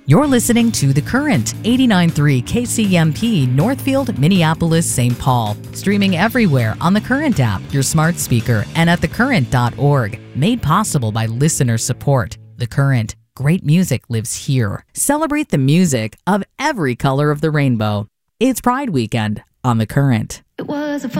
You're listening to The Current, 89.3 KCMP, Northfield, Minneapolis, St. Paul. Streaming everywhere on The Current app, your smart speaker, and at thecurrent.org. Made possible by listener support. The Current. Great music lives here. Celebrate the music of every color of the rainbow. It's Pride Weekend on The Current. It was a